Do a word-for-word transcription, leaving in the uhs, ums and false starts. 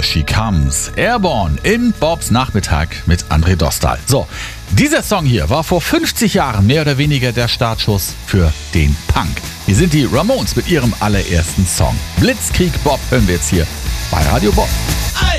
Here She Comes. Airborne in Bobs Nachmittag mit André Dostal. So, dieser Song hier war vor fünfzig Jahren mehr oder weniger der Startschuss für den Punk. Hier sind die Ramones mit ihrem allerersten Song. Blitzkrieg Bob hören wir jetzt hier bei Radio Bob.